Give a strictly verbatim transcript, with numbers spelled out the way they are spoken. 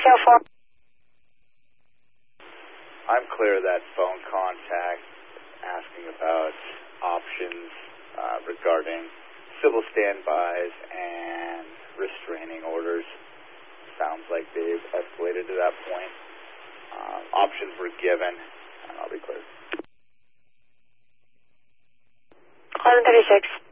oh four. I'm clear of that phone contact asking about options uh, regarding civil standbys and restraining orders. Sounds like they've escalated to that point. Uh, options were given, and I'll be clear. eleven thirty-six.